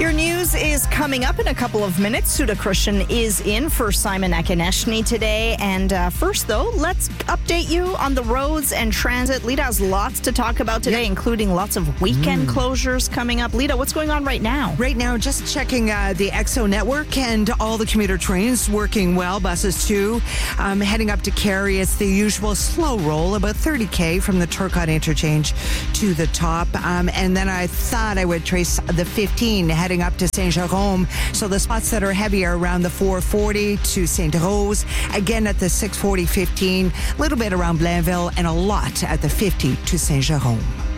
Your news is coming up in a couple of minutes. Suda Christian is in for Simon Akineshni today. And first, though, let's update you on the roads and transit. Lita has lots to talk about today, including lots of weekend closures coming up. Lita, what's going on right now? Right now, just checking the EXO network and all the commuter trains working well. Buses, too. Heading up to Cary, it's the usual slow roll, about 30K from the Turcotte interchange to the top. And then I thought I would trace the 15 heading up to Saint-Jérôme. So the spots that are heavier around the 440 to Sainte-Rose, again at the 640-15, a little bit around Blainville, and a lot at the 50 to Saint-Jérôme.